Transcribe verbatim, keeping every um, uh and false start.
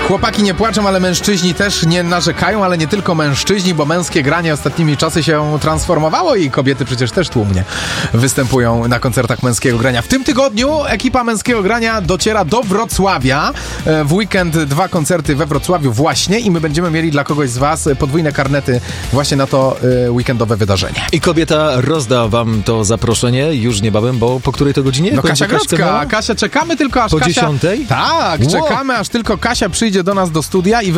Chłopaki nie płaczą, ale mężczyźni też nie narzekają, ale nie tylko mężczyźni, bo męskie granie ostatnimi czasy się transformowało i kobiety przecież też tłumnie występują na koncertach męskiego grania. W tym tygodniu ekipa męskiego grania dociera do Wrocławia. W weekend dwa koncerty we Wrocławiu właśnie i my będziemy mieli dla kogoś z was podwójne karnety właśnie na to weekendowe wydarzenie. I kobieta rozda wam to zaproszenie już niebawem, bo po której to godzinie? No Kasia Grodzka. Kasia, czekamy tylko aż po Kasia... dziesiątej? Tak, Wow. czekamy aż tylko Kasia przyjdzie do nas do studia i